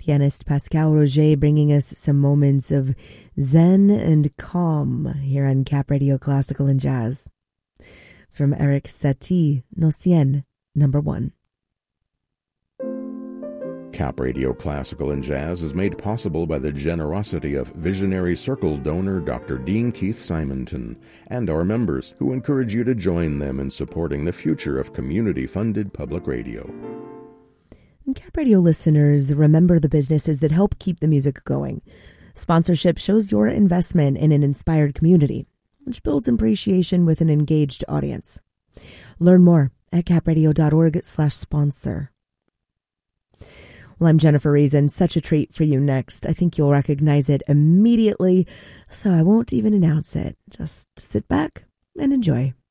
Pianist Pascal Roger bringing us some moments of zen and calm here on Cap Radio Classical and Jazz. From Eric Satie, No Cien, number 1. Cap Radio Classical and Jazz is made possible by the generosity of visionary circle donor Dr. Dean Keith Simonton and our members, who encourage you to join them in supporting the future of community-funded public radio. And Cap Radio listeners, remember the businesses that help keep the music going. Sponsorship shows your investment in an inspired community, which builds appreciation with an engaged audience. Learn more at capradio.org/sponsor. Well, I'm Jennifer Reason. Such a treat for you next. I think you'll recognize it immediately, so I won't even announce it. Just sit back and enjoy.